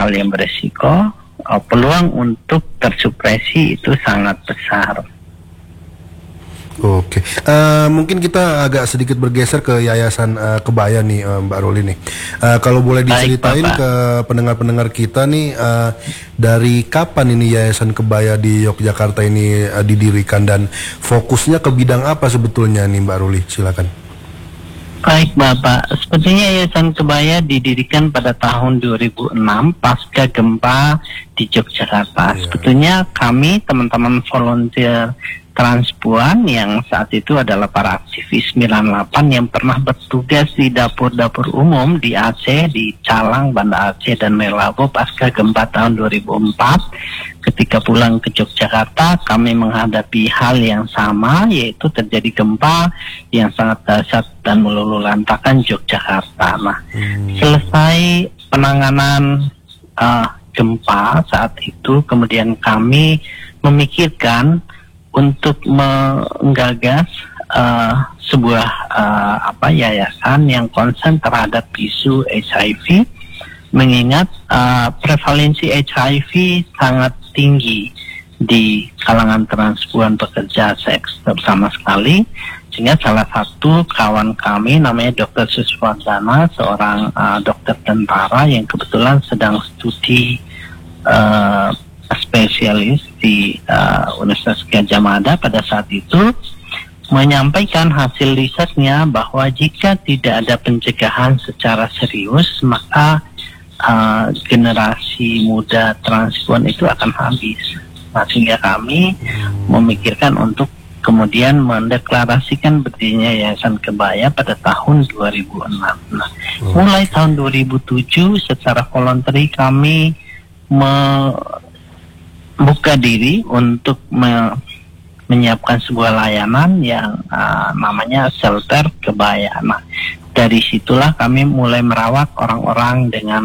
hal yang beresiko, peluang untuk tersupresi itu sangat besar. Oke, mungkin kita agak sedikit bergeser ke Yayasan Kebaya nih, Mbak Ruli nih. Kalau boleh diceritain ke pendengar-pendengar kita nih, dari kapan ini Yayasan Kebaya di Yogyakarta ini didirikan dan fokusnya ke bidang apa sebetulnya nih, Mbak Ruli? Silakan. Baik Bapak, sebetulnya Yayasan Kebaya didirikan pada tahun 2006 pasca gempa di Yogyakarta. Sebetulnya kami teman-teman volunteer Transpuan yang saat itu adalah para aktivis 98 yang pernah bertugas di dapur-dapur umum di Aceh, di Calang, Banda Aceh, dan Melabo pasca gempa tahun 2004. Ketika pulang ke Yogyakarta, kami menghadapi hal yang sama, yaitu terjadi gempa yang sangat dahsyat dan meluluhlantakkan Yogyakarta. Nah, selesai penanganan gempa saat itu, kemudian kami memikirkan untuk menggagas sebuah yayasan yang konsen terhadap isu HIV, mengingat prevalensi HIV sangat tinggi di kalangan transpuan pekerja seks bersama sekali, sehingga salah satu kawan kami namanya Dr. Suswardana, seorang dokter tentara yang kebetulan sedang studi spesialis di Universitas Gadjah Mada pada saat itu, menyampaikan hasil risetnya bahwa jika tidak ada pencegahan secara serius, maka generasi muda transpuan itu akan habis. Nah, sehingga kami memikirkan untuk kemudian mendeklarasikan berdirinya Yayasan Kebaya pada tahun 2006. Nah, mulai tahun 2007 secara voluntary kami buka diri untuk menyiapkan sebuah layanan yang namanya Shelter Kebaya. Nah, dari situlah kami mulai merawat orang-orang dengan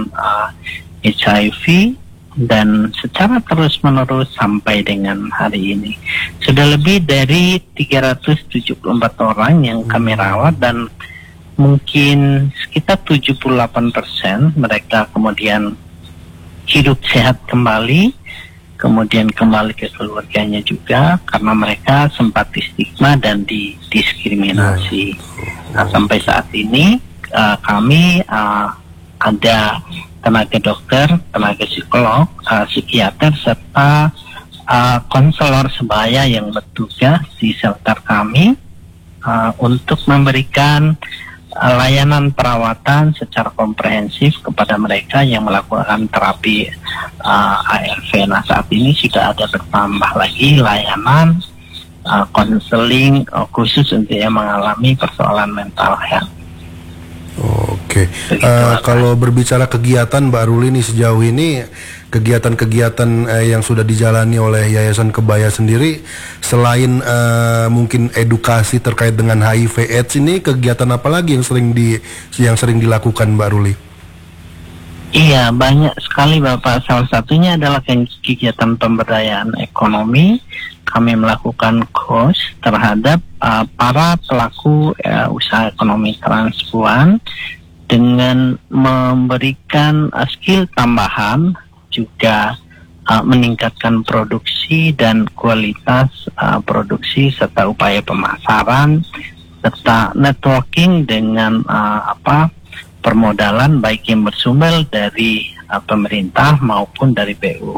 HIV dan secara terus-menerus sampai dengan hari ini. Sudah lebih dari 374 orang yang kami rawat dan mungkin sekitar 78% mereka kemudian hidup sehat kembali, kemudian kembali ke keluarganya juga, karena mereka sempat distigma dan didiskriminasi. Nah, sampai saat ini kami ada tenaga dokter, tenaga psikolog, psikiater, serta konselor sebaya yang bertugas di shelter kami untuk memberikan layanan perawatan secara komprehensif kepada mereka yang melakukan terapi ARV. Nah, saat ini sudah ada bertambah lagi layanan konseling khusus untuk yang mengalami persoalan mental health. Oke, kalau berbicara kegiatan Mbak Ruli nih sejauh ini, kegiatan-kegiatan yang sudah dijalani oleh Yayasan Kebaya sendiri, selain mungkin edukasi terkait dengan HIV/AIDS ini, kegiatan apa lagi yang sering dilakukan Mbak Ruli? Iya, banyak sekali Bapak. Salah satunya adalah kegiatan pemberdayaan ekonomi. Kami melakukan course terhadap para pelaku usaha ekonomi transpuan dengan memberikan skill tambahan, juga meningkatkan produksi dan kualitas produksi, serta upaya pemasaran, serta networking dengan permodalan baik yang bersumber dari pemerintah maupun dari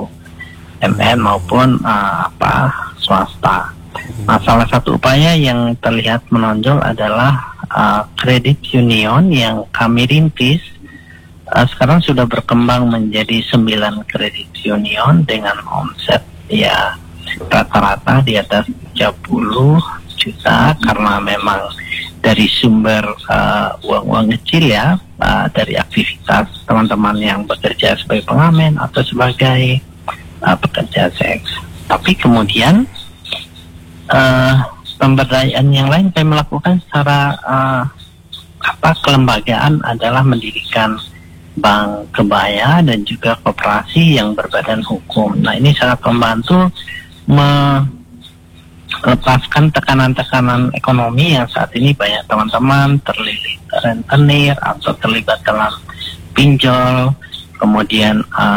BUMN maupun swasta. Nah, salah satu upaya yang terlihat menonjol adalah kredit union yang kami rintis. Sekarang sudah berkembang menjadi 9 kredit union dengan omset ya rata-rata di atas 30 juta, karena memang dari sumber uang-uang kecil ya, dari aktivitas teman-teman yang bekerja sebagai pengamen atau sebagai pekerja seks. Tapi kemudian pemberdayaan yang lain kami melakukan secara kelembagaan adalah mendirikan bank kebaya dan juga koperasi yang berbadan hukum. Nah, ini sangat membantu melepaskan tekanan-tekanan ekonomi yang saat ini banyak teman-teman terlilit rentenir atau terlibat dalam pinjol, kemudian